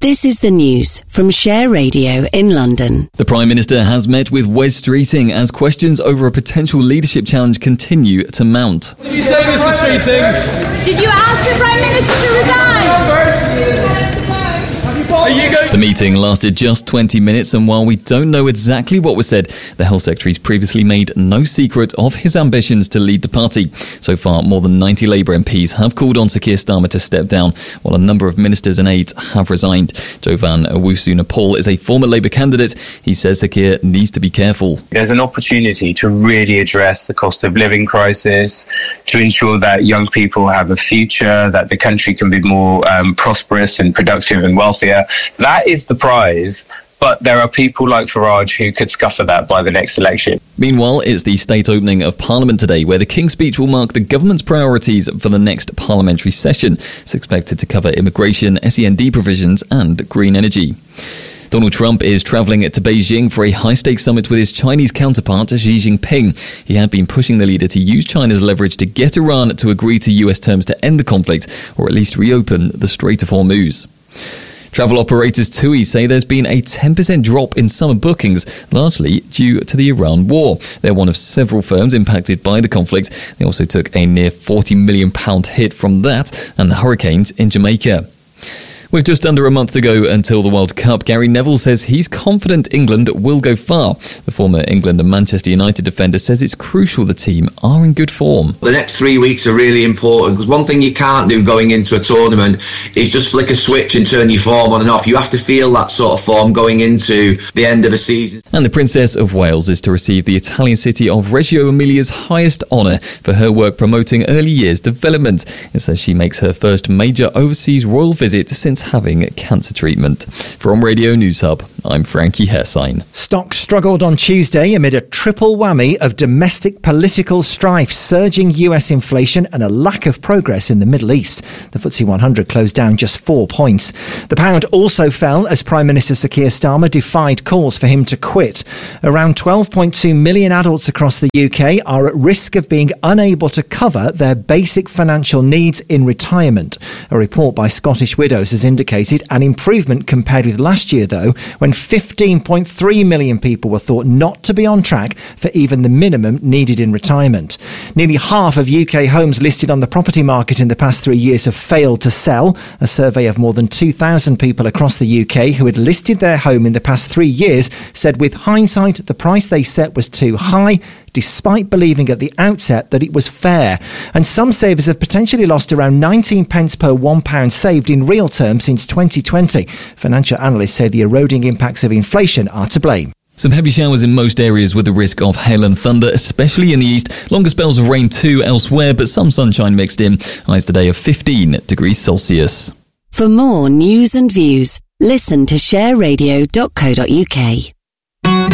This is the news from Share Radio in London. The Prime Minister has met with Wes Streeting as questions over a potential leadership challenge continue to mount. What did you say, Mr. Streeting? Did you ask the Prime Minister to resign? The meeting lasted just 20 minutes, and while we don't know exactly what was said, the Health Secretary's previously made no secret of his ambitions to lead the party. So far, more than 90 Labour MPs have called on Sir Keir Starmer to step down, while a number of ministers and aides have resigned. Jovan Owusu-Nepal is a former Labour candidate. He says Sir Keir needs to be careful. There's an opportunity to really address the cost of living crisis, to ensure that young people have a future, that the country can be more prosperous and productive and wealthier. That is the prize, but there are people like Farage who could scupper that by the next election. Meanwhile, it's the state opening of Parliament today, where the King's speech will mark the government's priorities for the next parliamentary session. It's expected to cover immigration, SEND provisions and green energy. Donald Trump is travelling to Beijing for a high-stakes summit with his Chinese counterpart, Xi Jinping. He had been pushing the leader to use China's leverage to get Iran to agree to US terms to end the conflict, or at least reopen the Strait of Hormuz. Travel operators TUI say there's been a 10% drop in summer bookings, largely due to the Iran war. They're one of several firms impacted by the conflict. They also took a near £40 million hit from that and the hurricanes in Jamaica. With just under a month to go until the World Cup, Gary Neville says he's confident England will go far. The former England and Manchester United defender says it's crucial the team are in good form. The next 3 weeks are really important, because one thing you can't do going into a tournament is just flick a switch and turn your form on and off. You have to feel that sort of form going into the end of a season. And the Princess of Wales is to receive the Italian city of Reggio Emilia's highest honour for her work promoting early years development. It says she makes her first major overseas royal visit since having cancer treatment. From Radio News Hub, I'm Frankie Hersign. Stocks struggled on Tuesday amid a triple whammy of domestic political strife, surging US inflation and a lack of progress in the Middle East. The FTSE 100 closed down just 4 points. The pound also fell as Prime Minister Sir Keir Starmer defied calls for him to quit. Around 12.2 million adults across the UK are at risk of being unable to cover their basic financial needs in retirement. A report by Scottish Widows has indicated an improvement compared with last year, though, when 15.3 million people were thought not to be on track for even the minimum needed in retirement. Nearly half of UK homes listed on the property market in the past 3 years have failed to sell. A survey of more than 2,000 people across the UK who had listed their home in the past 3 years said with hindsight the price they set was too high, despite believing at the outset that it was fair. And some savers have potentially lost around 19 pence per £1 saved in real terms since 2020. Financial analysts say the eroding impacts of inflation are to blame. Some heavy showers in most areas with the risk of hail and thunder, especially in the east. Longer spells of rain too elsewhere, but some sunshine mixed in. Highs today of 15 degrees Celsius. For more news and views, listen to shareradio.co.uk.